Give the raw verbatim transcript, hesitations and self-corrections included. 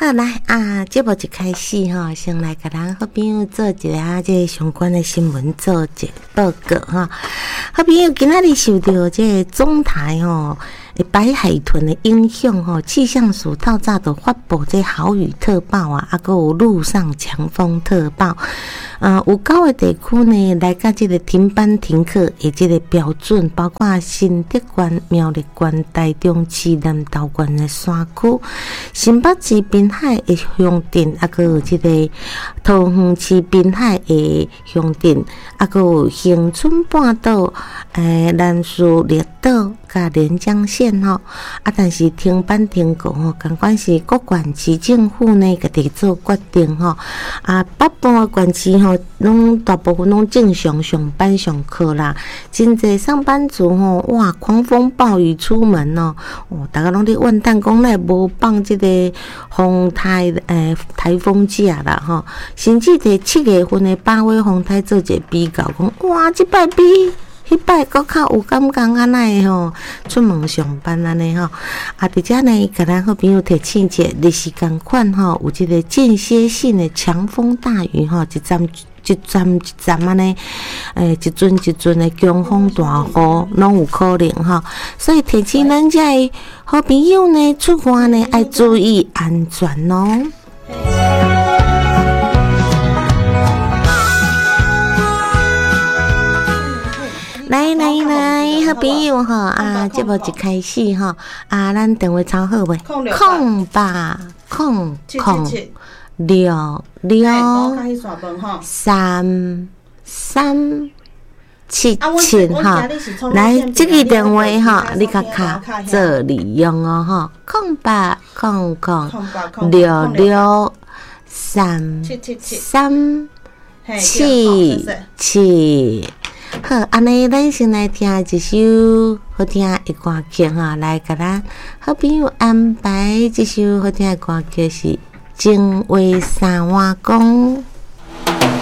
好来啊，节目一开始吼，先来甲咱好朋友做一下这相关的新闻做一报告哈。好朋友今仔日受到这总台吼白海豚的影响吼，气象署透早就发布这豪雨特报啊，啊，还有陆上强风特报。呃，有九个地区呢，来到这个停班停课的这个标准，包括新德县、苗栗县、台中市、南投县的山区，新北市滨海的乡镇，啊，还有这个桃园市滨海的乡镇，啊，还有恒春半岛、诶南势列岛甲连江县吼，啊，但是停班停课吼，尽管是各县市政府呢，家己做决定吼，啊，北部的县市吼，拢大部分拢正常上班上课啦，真侪上班族吼，哇，狂风暴雨出门哦，哦，大家拢咧怨叹讲咱无放即个风台诶台风假啦吼，甚至伫七月份的八月风台做一个比较，讲哇，即摆比迄摆搁较有感觉安尼的吼，出门上班安尼吼，啊，伫遮呢，甲咱好朋友提醒者，日时共款吼，有一个间歇性的强风大雨吼，一站一站一站安尼，诶，一阵一阵的强风大雨拢有可能吼，所以提醒咱遮的好朋友呢，出外呢要注意安全哦。来来来，好朋友吼啊！节目一开始吼啊，咱电话抄好未？空吧，空空六六三三七七哈。来，这个电话吼，你甲卡做利用哦吼，空吧空空六六三三七七。好，安尼咱先来听一首好听的歌曲哈，来甲咱好朋友安排一首好听的歌曲是《情话三碗公》。